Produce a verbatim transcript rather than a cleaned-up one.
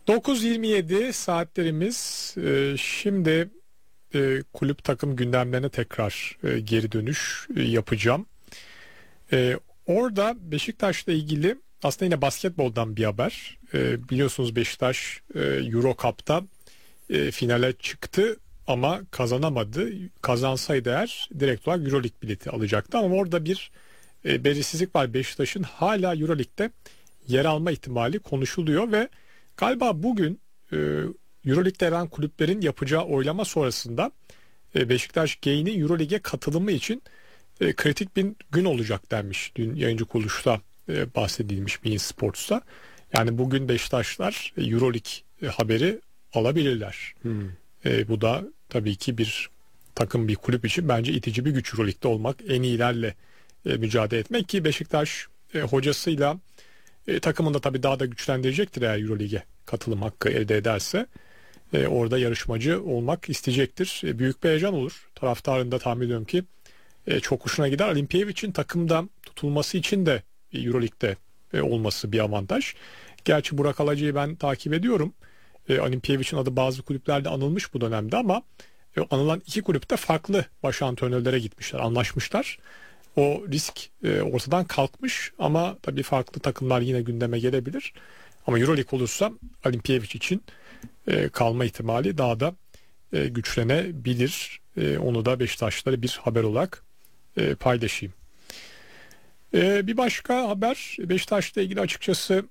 dokuz yirmi yedi saatlerimiz. Ee, şimdi e, kulüp takım gündemlerine tekrar e, geri dönüş e, yapacağım. E, Orada Beşiktaş'la ilgili aslında yine basketboldan bir haber. E, biliyorsunuz Beşiktaş e, Euro Cup'ta e, finale çıktı ama kazanamadı. Kazansaydı eğer direkt olarak Euroleague bileti alacaktı ama orada bir e, belirsizlik var. Beşiktaş'ın hala Euroleague'de yer alma ihtimali konuşuluyor ve galiba bugün e, Euroleague'de yer alan kulüplerin yapacağı oylama sonrasında e, Beşiktaş Gain'in Euroleague'e katılımı için e, kritik bir gün olacak denmiş. Dün yayıncı kuruluşta e, bahsedilmiş Bein Sports'ta. Yani bugün Beşiktaşlar e, Euroleague e, haberi alabilirler. Hmm. E, bu da tabii ki bir takım, bir kulüp için bence itici bir güç Euroleague'de olmak, en iyilerle e, mücadele etmek ki Beşiktaş e, hocasıyla e, takımını da tabii daha da güçlendirecektir eğer Euroleague'e katılım hakkı elde ederse. E, orada yarışmacı olmak isteyecektir. E, büyük bir heyecan olur. Taraftarın da tahmin ediyorum ki e, çok hoşuna gider. Olimpiyevic'in takımda tutulması için de e, Euroleague'de e, olması bir avantaj. Gerçi Burak Alacı'yı ben takip ediyorum. E, Olimpiyevic'in adı bazı kulüplerde anılmış bu dönemde ama e, anılan iki kulüpte farklı baş antrenörlere gitmişler, anlaşmışlar. O risk e, ortadan kalkmış ama tabii farklı takımlar yine gündeme gelebilir. Ama Euroleague olursa Olimpiyevic için e, kalma ihtimali daha da e, güçlenebilir. E, onu da Beşiktaşlara bir haber olarak e, paylaşayım. E, bir başka haber Beşiktaş'la ilgili açıkçası